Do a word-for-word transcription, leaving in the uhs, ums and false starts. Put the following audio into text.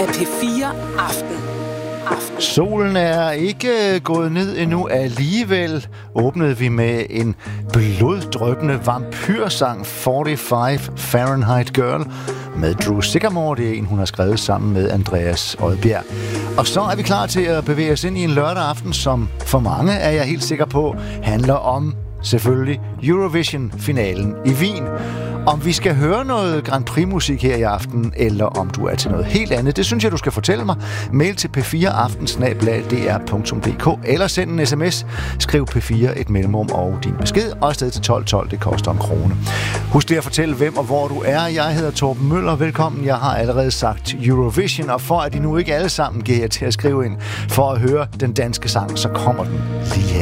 af P fire Aften. Aften. Solen er ikke gået ned endnu. Alligevel åbnede vi med en bloddryppende vampyrsang, fyrre-fem Fahrenheit Girl, med Drew Sycamore. Det er en, hun har skrevet sammen med Andreas Odbjerg. Og så er vi klar til at bevæge os ind i en lørdag aften, som for mange, er jeg helt sikker på, handler om selvfølgelig Eurovision-finalen i Wien. Om vi skal høre noget Grand Prix-musik her i aften, eller om du er til noget helt andet, det synes jeg, du skal fortælle mig. Mail til p fire aften snabel-a d r punktum d k, eller send en sms. Skriv P fire et mellemrum og din besked, og afsted til tolv tolv, det koster en krone. Husk lige at fortælle, hvem og hvor du er. Jeg hedder Torben Møller, velkommen. Jeg har allerede sagt Eurovision, og for at de nu ikke alle sammen giver jer til at skrive ind for at høre den danske sang, så kommer den lige her.